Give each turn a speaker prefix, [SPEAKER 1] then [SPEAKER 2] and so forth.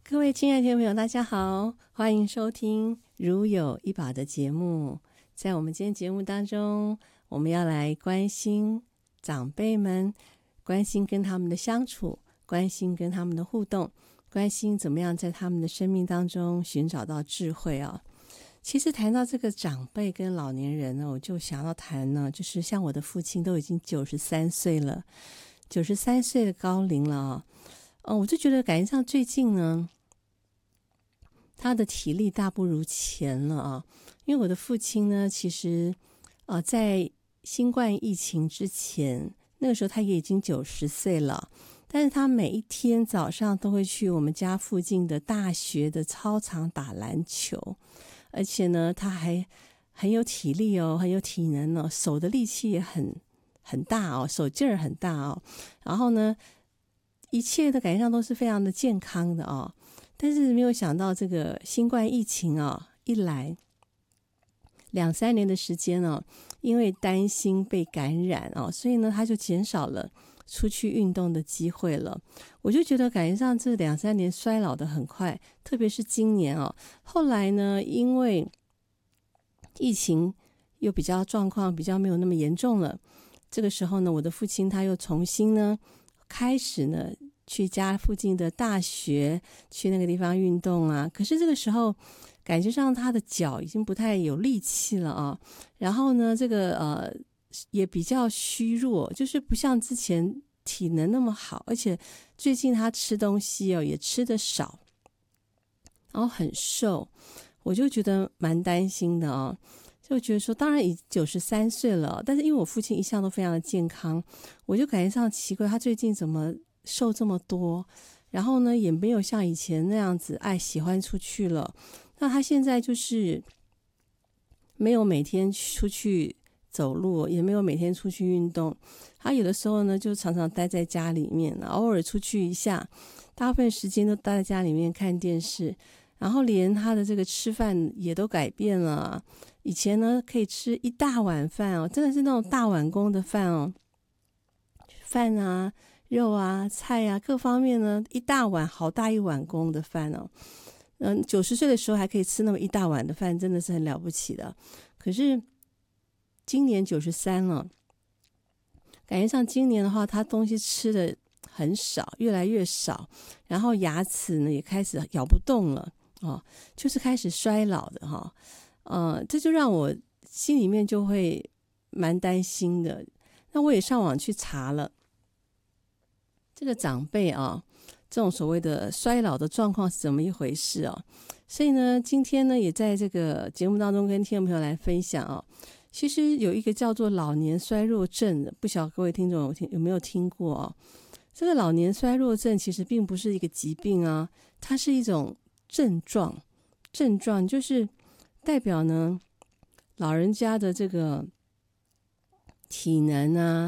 [SPEAKER 1] 各位亲爱的听众朋友，大家好，欢迎收听如有一宝的节目。在我们今天节目当中，我们要来关心长辈们，关心跟他们的相处，关心跟他们的互动，关心怎么样在他们的生命当中寻找到智慧啊。其实谈到这个长辈跟老年人呢，我就想要谈呢，就是像我的父亲都已经93岁了，93岁的高龄了啊。我就觉得感觉上最近呢，他的体力大不如前了啊。因为我的父亲呢，其实在新冠疫情之前，那个时候他也已经90岁了，但是他每一天早上都会去我们家附近的大学的操场打篮球，而且呢，他还很有体力哦，很有体能哦，手的力气也很大哦，手劲儿很大哦。然后呢，一切的感觉上都是非常的健康的哦。但是没有想到这个新冠疫情一来2-3年的时间因为担心被感染所以呢他就减少了出去运动的机会了。我就觉得感觉上这2-3年衰老的很快，特别是今年后来呢，因为疫情又比较状况比较没有那么严重了，这个时候呢，我的父亲他又重新呢开始呢去家附近的大学去那个地方运动啊。可是这个时候感觉上他的脚已经不太有力气了然后呢这个也比较虚弱，就是不像之前体能那么好，而且最近他吃东西也吃得少，然后很瘦，我就觉得蛮担心的就觉得说，当然已93岁了，但是因为我父亲一向都非常的健康，我就感觉上奇怪，他最近怎么瘦这么多，然后呢也没有像以前那样子喜欢出去了。那他现在就是没有每天出去走路，也没有每天出去运动，他有的时候呢就常常待在家里面，偶尔出去一下，大部分时间都待在家里面看电视，然后连他的这个吃饭也都改变了以前呢可以吃一大碗饭真的是那种大碗公的饭饭啊肉啊菜啊各方面呢一大碗，好大一碗公的饭90岁的时候还可以吃那么一大碗的饭，真的是很了不起的。可是今年93了，感觉上今年的话他东西吃的很少，越来越少，然后牙齿呢也开始咬不动了就是开始衰老的这就让我心里面就会蛮担心的。那我也上网去查了这个长辈这种所谓的衰老的状况是怎么一回事所以呢今天呢也在这个节目当中跟听众朋友来分享其实有一个叫做老年衰弱症的，不晓得各位听众有没有听过这个老年衰弱症其实并不是一个疾病它是一种症状就是代表呢老人家的这个体能